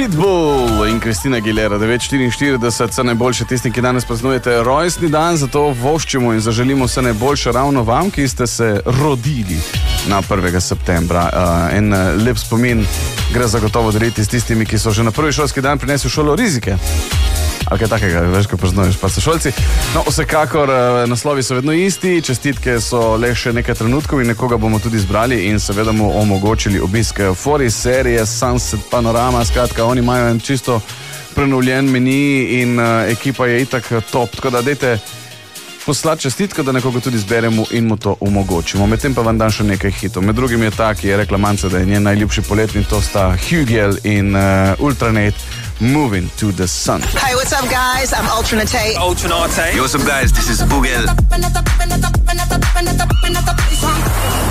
Pitbull in Christina Aguilera, 9:44, vse najboljše tisti, ki danes praznujete rojstni dan, zato voščimo in zaželimo vse najboljše ravno vam, ki ste se rodili na 1. septembra. En lep spomin gre zagotovo deliti s tistimi, ki so že na prvi šolski dan prinesli v šolo rizike. Ali kaj takega, veš, ko praznuješ, pa so šolci. No, vsekakor naslovi so vedno isti, čestitke so le še nekaj trenutkov in nekoga bomo tudi izbrali in seveda mu omogočili obisk Fori serije Sunset Panorama. Skratka, oni imajo en čisto prenovljen meni in ekipa je itak top, tako da dajte poslati čestitko, da nekoga tudi zberemo in mu to omogočimo. Medtem pa vam dam še nekaj hitov. Med drugim je ta, ki je rekla Mance, da je njen najljubši poletni, to sta Hugel in Ultranate, Moving to the Sun. Hey, what's up, guys? I'm Ultranate. Yo, what's up, guys? This is Bugel.